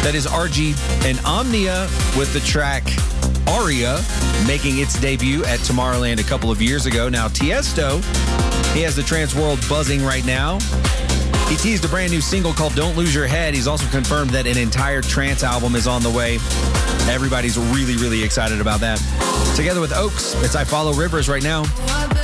That is RG and Omnia with the track Aria, making its debut at Tomorrowland a couple of years ago. Now, Tiesto, he has the trance world buzzing right now. He teased a brand new single called Don't Lose Your Head. He's also confirmed that an entire trance album is on the way. Everybody's really, really excited about that. Together with Oaks, it's I Follow Rivers right now.